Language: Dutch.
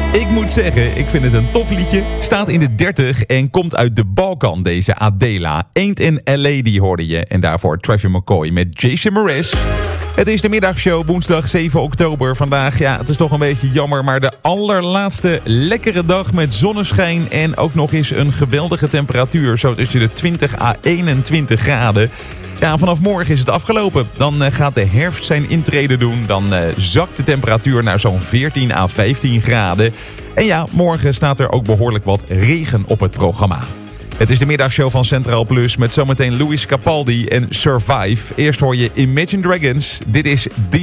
Ik moet zeggen, ik vind het een tof liedje. Staat in de 30 en komt uit de Balkan, deze Adela. Ain't in LA, die hoorde je. En daarvoor Travis McCoy met Jason Mraz. Het is de middagshow, woensdag 7 oktober. Vandaag, ja, het is toch een beetje jammer, maar de allerlaatste lekkere dag met zonneschijn en ook nog eens een geweldige temperatuur. Zo tussen de 20 à 21 graden. Ja, vanaf morgen is het afgelopen. Dan gaat de herfst zijn intrede doen. Dan zakt de temperatuur naar zo'n 14 à 15 graden. En ja, morgen staat er ook behoorlijk wat regen op het programma. Het is de middagshow van Centraal Plus met zometeen Louis Capaldi en Survive. Eerst hoor je Imagine Dragons. Dit is